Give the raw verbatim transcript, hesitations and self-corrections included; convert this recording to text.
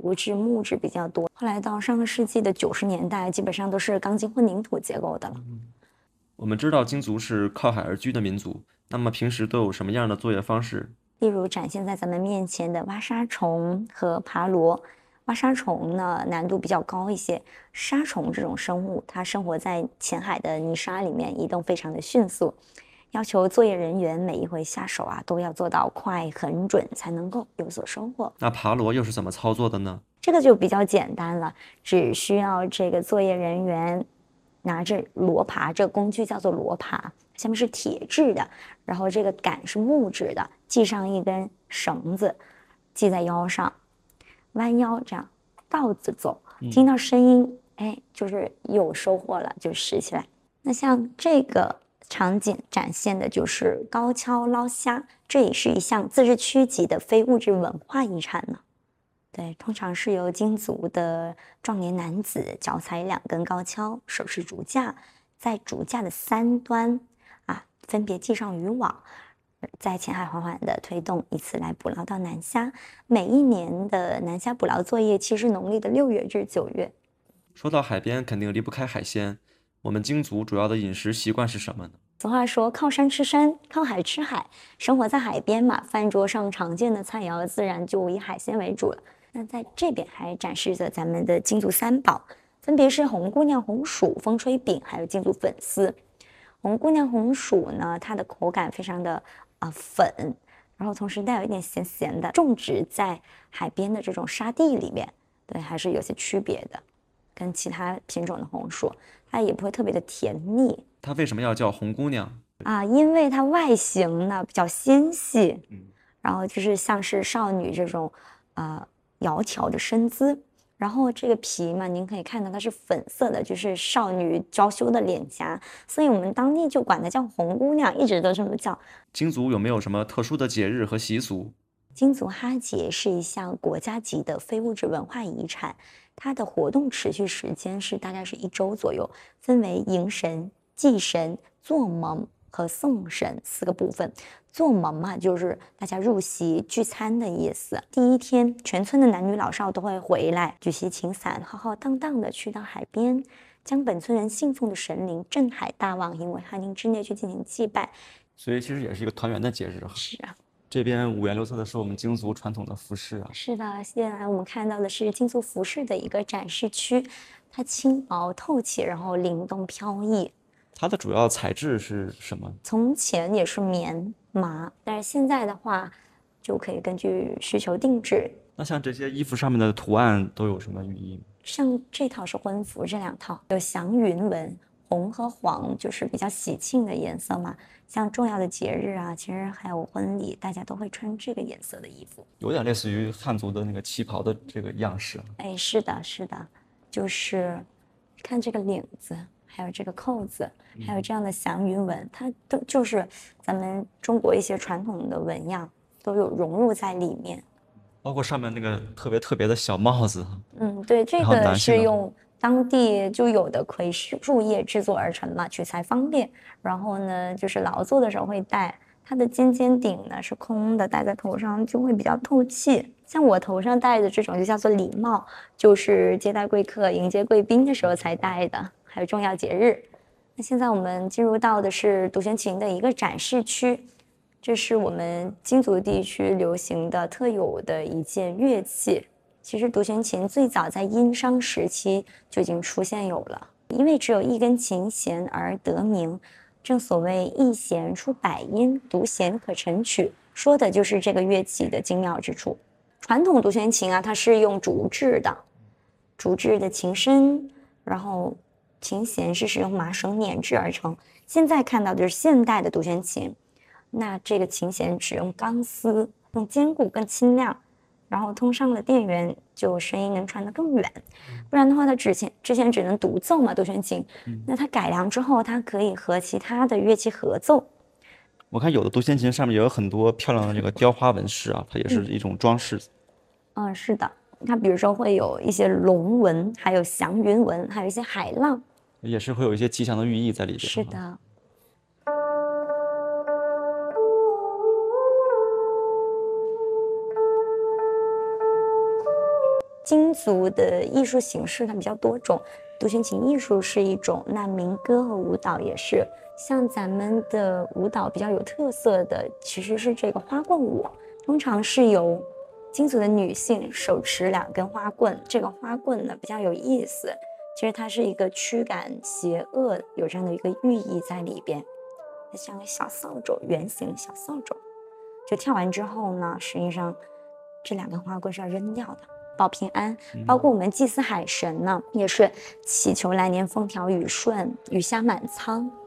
竹制、木质比较多。后来到上个世纪的九十年代，基本上都是钢筋混凝土结构的了。 嗯，我们知道京族是靠海而居的民族，那么平时都有什么样的作业方式？ 例如展现在咱们面前的挖沙虫和爬螺。挖沙虫呢难度比较高一些，沙虫这种生物它生活在浅海的泥沙里面，移动非常的迅速，要求作业人员每一回下手啊都要做到快很准，才能够有所收获。 那爬螺又是怎么操作的呢？ 这个就比较简单了，只需要这个作业人员拿着螺耙，这个工具叫做螺耙，下面是铁质的，然后这个杆是木质的，系上一根绳子，系在腰上，弯腰这样倒着走，听到声音，哎，就是有收获了，就拾起来。那像这个场景展现的就是高跷捞虾，这也是一项自治区级的非物质文化遗产呢。对，通常是由京族的壮年男子脚踩两根高跷，手持竹架，在竹架的三端啊分别系上渔网，在浅海缓缓的推动，以此来捕捞到南虾。每一年的南虾捕捞作业期是农历的六月至九月。 说到海边，肯定离不开海鲜。我们京族主要的饮食习惯是什么呢？ 俗话说靠山吃山，靠海吃海，生活在海边嘛，饭桌上常见的菜肴自然就以海鲜为主了。那在这边还展示着咱们的京族三宝，分别是红姑娘红薯、风吹饼，还有京族粉丝。红姑娘红薯呢，它的口感非常的啊、呃、粉，然后同时带有一点咸咸的，种植在海边的这种沙地里面，对，还是有些区别的，跟其他品种的红薯，它也不会特别的甜腻。 它为什么要叫红姑娘啊？因为它外形呢比较纤细， 嗯， 然后就是像是少女这种呃窈窕的身姿。然后这个皮嘛，您可以看到它是粉色的，就是少女娇羞的脸颊，所以我们当地就管它叫红姑娘，一直都这么叫。 京族有没有什么特殊的节日和习俗？ 京族哈节是一项国家级的非物质文化遗产，它的活动持续时间是大概是一周左右，分为迎神、祭神、做盟和送神四个部分。做盟嘛，就是大家入席聚餐的意思。第一天，全村的男女老少都会回来，举旗擎伞，浩浩荡荡的去到海边，将本村人信奉的神灵镇海大王引为汉宁之内去进行祭拜。 所以其实也是一个团圆的节日。 是啊。 这边五颜六色的是我们京族传统的服饰啊。 是的，现在我们看到的是京族服饰的一个展示区，它轻薄透气，然后灵动飘逸。 它的主要材质是什么？ 从前也是棉麻，但是现在的话，就可以根据需求定制。 那像这些衣服上面的图案都有什么寓意？ 像这套是婚服，这两套有祥云纹，红和黄就是比较喜庆的颜色嘛。像重要的节日啊，其实还有婚礼，大家都会穿这个颜色的衣服， 有点类似于汉族的那个旗袍的这个样式。 哎，是的，是的，就是看这个领子，还有这个扣子，还有这样的祥云纹，它都就是咱们中国一些传统的纹样都有融入在里面。 包括上面那个特别特别的小帽子。 嗯，对，这个是用当地就有的葵树叶制作而成嘛，取材方便。然后呢，就是劳作的时候会戴。它的尖尖顶呢是空的，戴在头上就会比较透气。像我头上戴的这种就叫做礼帽，就是接待贵客、迎接贵宾的时候才戴的，还有重要节日。那现在我们进入到的是独弦琴的一个展示区，这是我们京族地区流行的特有的一件乐器。其实独弦琴最早在殷商时期就已经出现有了，因为只有一根琴弦而得名。正所谓一弦出百音，独弦可成曲，说的就是这个乐器的精妙之处。传统独弦琴啊，它是用竹制的，竹制的琴身，然后琴弦是使用麻绳捻制而成。现在看到的是现代的独弦琴，那这个琴弦使用钢丝，更坚固、更轻量。然后通上了电源，就声音能传得更远。不然的话，它之前之前只能独奏嘛，独弦琴。那它改良之后，它可以和其他的乐器合奏。 我看有的独弦琴上面也有很多漂亮的这个雕花纹饰啊，它也是一种装饰。 嗯，是的，它比如说会有一些龙纹，还有祥云纹，还有一些海浪， 也是会有一些吉祥的寓意在里边。 是的。 京族的艺术形式它比较多种，独弦琴艺术是一种，那民歌和舞蹈也是。像咱们的舞蹈比较有特色的其实是这个花棍舞，通常是由京族的女性手持两根花棍，这个花棍呢比较有意思，其实它是一个驱赶邪恶，有这样的一个寓意在里边。它像个小扫帚，圆形的小扫帚。就跳完之后呢，实际上这两根花棍是要扔掉的，保平安。包括我们祭祀海神呢，也是祈求来年风调雨顺，雨下满仓。